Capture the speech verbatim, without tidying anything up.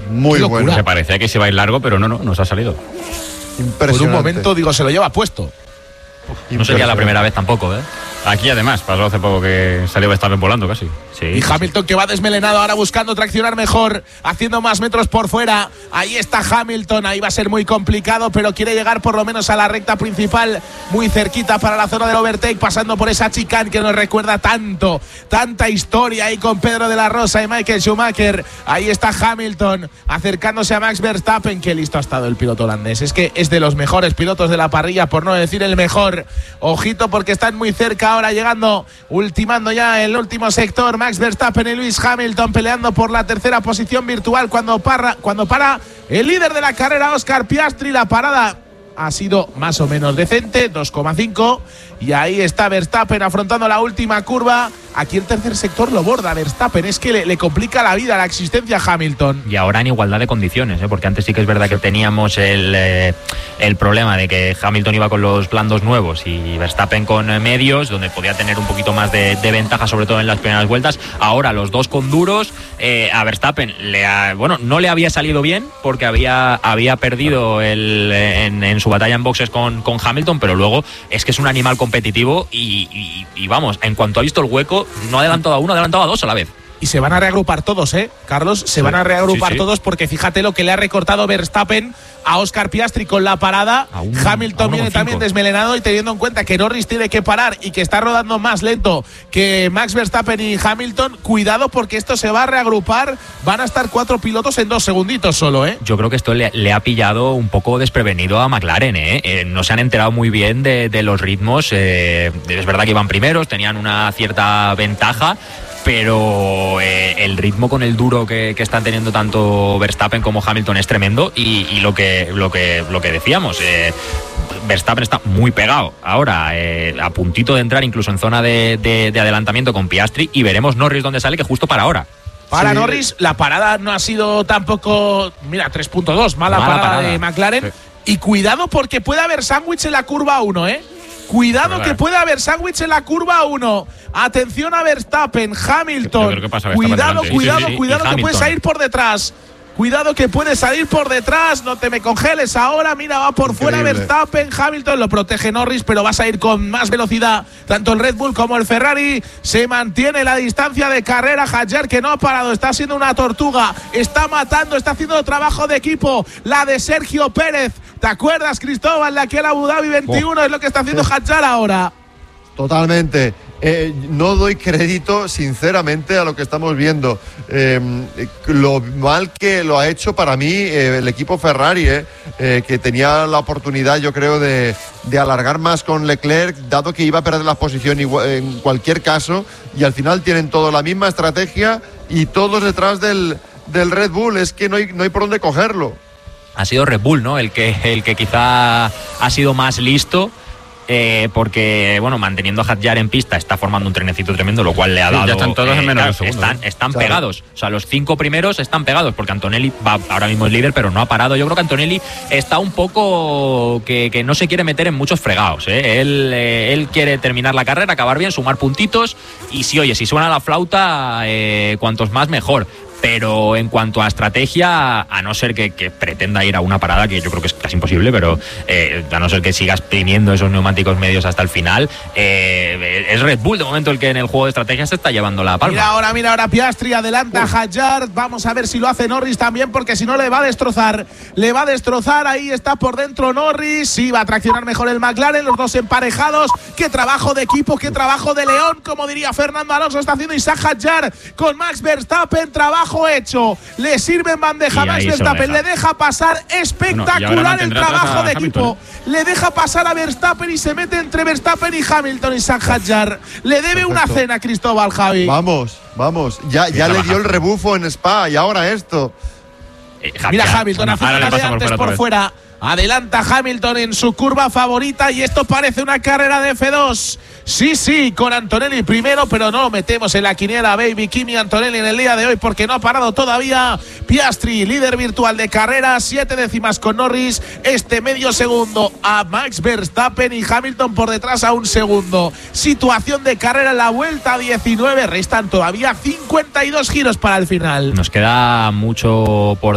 Muy bueno. Se parecía que se iba a ir largo, pero no, no, nos ha salido. Impresionante. Por un momento, digo, se lo lleva puesto. No sería la primera vez tampoco, ¿eh? Aquí además, pasó hace poco que salió Verstappen volando casi. Sí, y Hamilton sí. que va desmelenado ahora buscando traccionar mejor, haciendo más metros por fuera. Ahí está Hamilton, ahí va a ser muy complicado, pero quiere llegar por lo menos a la recta principal, muy cerquita para la zona del overtake, pasando por esa chicane que nos recuerda tanto, tanta historia ahí con Pedro de la Rosa y Michael Schumacher. Ahí está Hamilton acercándose a Max Verstappen. Qué listo ha estado el piloto holandés. Es que es de los mejores pilotos de la parrilla, por no decir el mejor. Ojito porque están muy cerca ahora, llegando, ultimando ya el último sector. Max Verstappen y Lewis Hamilton peleando por la tercera posición virtual cuando para, cuando para el líder de la carrera, Oscar Piastri. La parada ha sido más o menos decente, dos coma cinco, y ahí está Verstappen afrontando la última curva. Aquí el tercer sector lo borda Verstappen, es que le, le complica la vida, la existencia a Hamilton. Y ahora en igualdad de condiciones, ¿eh? Porque antes sí que es verdad que teníamos el, eh, el problema de que Hamilton iba con los blandos nuevos y Verstappen con medios, donde podía tener un poquito más de, de ventaja, sobre todo en las primeras vueltas. Ahora los dos con duros, eh, a Verstappen le ha, bueno, no le había salido bien porque había, había perdido el, en, en su batalla en boxes con, con Hamilton, pero luego es que es un animal competitivo y, y, y vamos, en cuanto ha visto el hueco, no ha adelantado a uno, ha adelantado a dos a la vez. Y se van a reagrupar todos, ¿eh, Carlos? Se sí, van a reagrupar sí, sí. todos, porque fíjate lo que le ha recortado Verstappen a Oscar Piastri con la parada. Un, Hamilton viene también desmelenado, y teniendo en cuenta que Norris tiene que parar y que está rodando más lento que Max Verstappen y Hamilton, cuidado porque esto se va a reagrupar. Van a estar cuatro pilotos en dos segunditos solo, ¿eh? Yo creo que esto le, le ha pillado un poco desprevenido a McLaren, ¿eh? eh no se han enterado muy bien de, de los ritmos. Eh, es verdad que iban primeros, tenían una cierta ventaja, pero eh, el ritmo con el duro que, que están teniendo tanto Verstappen como Hamilton es tremendo, y, y lo que lo que lo que decíamos, eh, Verstappen está muy pegado ahora, eh, a puntito de entrar incluso en zona de, de, de adelantamiento con Piastri, y veremos Norris dónde sale, que justo para ahora. Para sí. Norris, la parada no ha sido tampoco, mira, tres punto dos, mala, mala parada, parada de McLaren, sí. Y cuidado porque puede haber sándwich en la curva uno, ¿eh? Cuidado que puede haber sándwich en la curva uno. Atención a Verstappen, Hamilton. Cuidado, cuidado, sí, sí, cuidado que puede salir por detrás. Cuidado que puede salir por detrás. No te me congeles ahora. Mira, va por Increíble. fuera Verstappen. Hamilton lo protege Norris, pero vas a ir con más velocidad. Tanto el Red Bull como el Ferrari. Se mantiene la distancia de carrera. Hadjar, que no ha parado, está siendo una tortuga. Está matando, está haciendo trabajo de equipo. La de Sergio Pérez. ¿Te acuerdas, Cristóbal, de aquel Abu Dhabi veintiuno? Oh. Es lo que está haciendo Hadjar ahora. Totalmente. Eh, no doy crédito, sinceramente, a lo que estamos viendo. Eh, lo mal que lo ha hecho para mí eh, el equipo Ferrari, eh, eh, que tenía la oportunidad, yo creo, de, de alargar más con Leclerc, dado que iba a perder la posición igual, en cualquier caso, y al final tienen todos la misma estrategia y todos detrás del, del Red Bull. Es que no hay, no hay por dónde cogerlo. Ha sido Red Bull, ¿no? El que, el que quizá ha sido más listo. Eh, porque, bueno, manteniendo a Hadjar en pista está formando un trenecito tremendo, lo cual le ha dado. Sí, ya están todos eh, en menos de un segundo. Están, están claro. pegados. O sea, los cinco primeros están pegados, porque Antonelli va, ahora mismo es líder, pero no ha parado. Yo creo que Antonelli está un poco que, que no se quiere meter en muchos fregados, ¿eh? Él, eh, él quiere terminar la carrera, acabar bien, sumar puntitos. Y si, oye, si suena la flauta, eh, cuantos más mejor. Pero en cuanto a estrategia, a no ser que, que pretenda ir a una parada, que yo creo que es casi imposible, pero eh, a no ser que sigas exprimiendo esos neumáticos medios hasta el final, eh, es Red Bull de momento el que en el juego de estrategia se está llevando la palma. Mira ahora, mira ahora Piastri, adelanta a Hadjar. Vamos a ver si lo hace Norris también, porque si no le va a destrozar. Le va a destrozar, ahí está por dentro Norris. Sí, va a traccionar mejor el McLaren, los dos emparejados. Qué trabajo de equipo, qué trabajo de León, como diría Fernando Alonso, está haciendo Isaac Hadjar con Max Verstappen. Trabajo hecho, le sirve en bandeja a Max Verstappen, le deja pasar, espectacular bueno, el trabajo de equipo, le deja pasar a Verstappen y se mete entre Verstappen y Hamilton. y Isaac Hadjar le debe Perfecto. una cena a Cristóbal, Javi. Vamos, vamos, ya, ya le dio el rebufo en Spa y ahora esto. Eh, Mira Hamilton haciendo la de antes por, por fuera. Adelanta Hamilton en su curva favorita y esto parece una carrera de F dos. Sí, sí, con Antonelli primero, pero no lo metemos en la quiniela, baby. Kimi Antonelli en el día de hoy porque no ha parado todavía. Piastri, líder virtual de carrera, siete décimas con Norris. Este medio segundo a Max Verstappen y Hamilton por detrás a un segundo. Situación de carrera en la vuelta diecinueve. Restan todavía cincuenta y dos giros para el final. Nos queda mucho por